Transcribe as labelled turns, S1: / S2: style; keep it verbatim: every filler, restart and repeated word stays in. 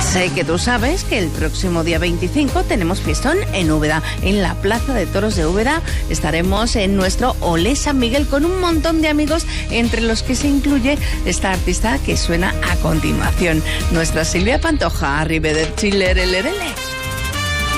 S1: Sé que tú sabes que el próximo día veinticinco tenemos fiestón en Úbeda, en la Plaza de Toros de Úbeda. Estaremos en nuestro Olé San Miguel con un montón de amigos, entre los que se incluye esta artista que suena a continuación, nuestra Silvia Pantoja, Arrivederci, lerele.